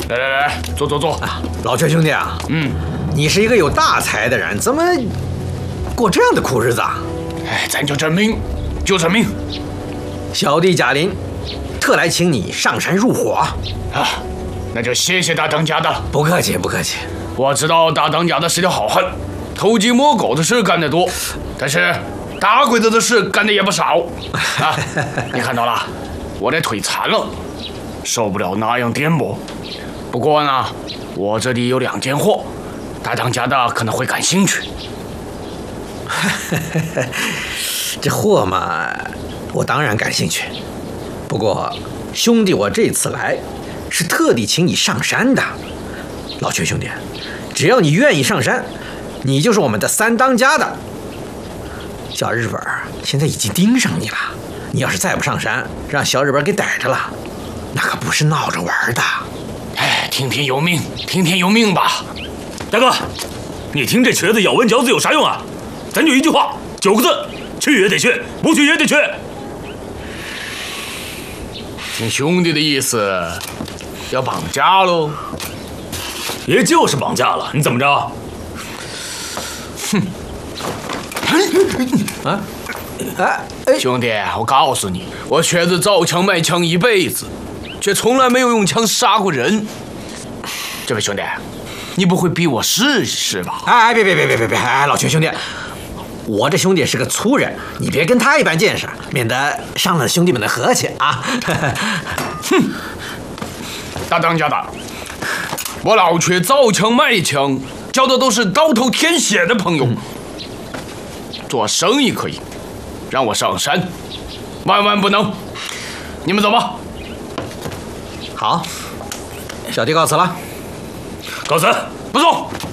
来，坐啊！老薛兄弟啊，你是一个有大才的人，怎么过这样的苦日子啊？ 哎，咱就证明。 小弟贾林，特来请你上山入伙啊！那就谢谢大当家的了。 不客气。 我知道大当家的是条好汉，偷鸡摸狗的事干得多，但是打鬼子的事干得也不少啊！你看到了，我的腿残了，受不了那样颠簸。不过呢，我这里有2件货，大当家的可能会感兴趣。 这货嘛，我当然感兴趣。不过兄弟，我这次来是特地请你上山的。老薛兄弟，只要你愿意上山，你就是我们的3当家的。小日本现在已经盯上你了，你要是再不上山，让小日本给逮着了，那可不是闹着玩的。 哎，听天由命吧。 大哥，你听这瘸子咬文嚼字有啥用啊？咱就一句话，9个字：去也得去，不去也得去。 听兄弟的意思，要绑架喽？ 也就是绑架了，你怎么着？ 兄弟，我告诉你，我瘸子造枪卖枪一辈子，却从来没有用枪杀过人。这位兄弟，你不会逼我试一试吧？ 哎，别！哎，老薛兄弟，我这兄弟是个粗人，你别跟他一般见识，免得伤了兄弟们的和气啊！ 哼，大当家的，我老瘸造枪卖枪，交的都是刀头舔血的朋友。做生意可以，让我上山，万万不能。你们走吧。 好，小弟告辞了。 告辞， 不送。